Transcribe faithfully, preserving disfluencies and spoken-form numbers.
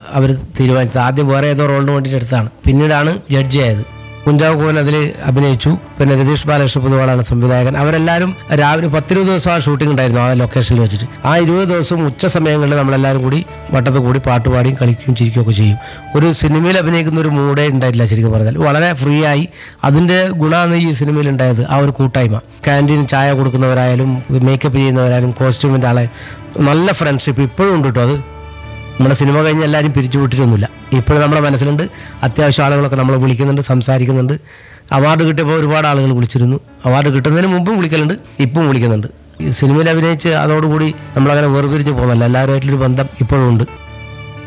അവർ തീരുമാനിച്ചത്. ആദ്യം വേറെ ഏതോ റോളിന് വേണ്ടിയിട്ട് എടുത്താണ്, പിന്നീടാണ് ജഡ്ജി ആയത്. കുഞ്ചാക്കോ ബോബൻ അതിൽ അഭിനയിച്ചു. പിന്നെ രതീഷ് ബാലകൃഷ്ണ പൊതുവാളാണ് സംവിധായകൻ. അവരെല്ലാവരും രാവിലെ പത്തിരുപത് ദിവസം ആ ഷൂട്ടിംഗ് ഉണ്ടായിരുന്നു ആ ലൊക്കേഷനിൽ വെച്ചിട്ട്. ആ ഇരുപത് ദിവസവും ഉച്ച സമയങ്ങളിൽ നമ്മളെല്ലാവരും കൂടി വട്ടത്ത് കൂടി പാട്ടുപാടിയും കളിക്കുകയും ചിരിക്കുകയൊക്കെ ചെയ്യും. ഒരു സിനിമയിൽ അഭിനയിക്കുന്ന ഒരു മൂഡേ ഉണ്ടായിട്ടില്ല ശരിക്കും പറഞ്ഞാൽ. വളരെ ഫ്രീ ആയി. അതിൻ്റെ ഗുണമാണ് ഈ സിനിമയിൽ ഉണ്ടായത്, ആ ഒരു കൂട്ടായ്മ. ക്യാൻറ്റീൻ ചായ കൊടുക്കുന്നവരായാലും മേക്കപ്പ് ചെയ്യുന്നവരായാലും കോസ്റ്റ്യൂമിൻ്റെ ആളെ നല്ല ഫ്രണ്ട്ഷിപ്പ് ഇപ്പോഴും ഉണ്ട് കേട്ടോ. അത് നമ്മുടെ സിനിമ കഴിഞ്ഞ് എല്ലാവരും പിരിച്ചു വിട്ടിട്ടൊന്നുമില്ല. ഇപ്പോഴും നമ്മുടെ മനസ്സിലുണ്ട്. അത്യാവശ്യം ആളുകളൊക്കെ നമ്മളെ വിളിക്കുന്നുണ്ട്, സംസാരിക്കുന്നുണ്ട്. അവാർഡ് കിട്ടിയപ്പോൾ ഒരുപാട് ആളുകൾ വിളിച്ചിരുന്നു. അവാർഡ് കിട്ടുന്നതിന് മുമ്പും വിളിക്കലുണ്ട്, ഇപ്പം വിളിക്കുന്നുണ്ട്. ഈ സിനിമയിൽ അഭിനയിച്ച് അതോടുകൂടി നമ്മളങ്ങനെ വേർപിരിഞ്ഞ് പോകുന്നല്ല, എല്ലാവരുമായിട്ടൊരു ബന്ധം ഇപ്പോഴും ഉണ്ട്.